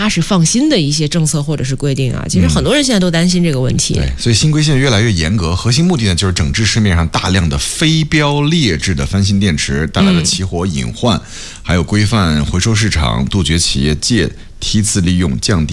踏实放心的一些政策或者是规定啊。其实很多人现在都担心这个问题。 对，所以新规现在越来越严格，核心目的呢就是整治市面上大量的非标劣质的翻新电池带来的起火隐患，还有规范回收市场，杜绝企业借梯次利用，降低